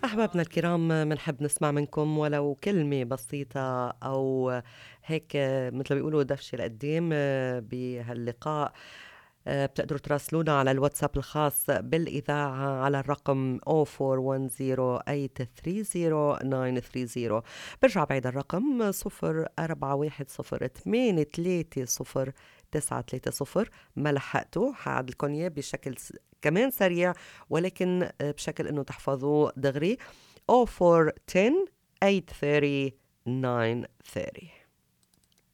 أحبابنا الكرام منحب نسمع منكم ولو كلمة بسيطة أو هيك مثل ما بيقولوا دفشة لقدام بهاللقاء. بتقدروا تراسلونا على الواتساب الخاص بالإذاعة على الرقم 0410830930. برجع بعيد الرقم 0410830930. ما لحقتوا حاعد لكم إياه بشكل كمان سريع، ولكن بشكل إنه تحفظوه دغري. 0410 830 930.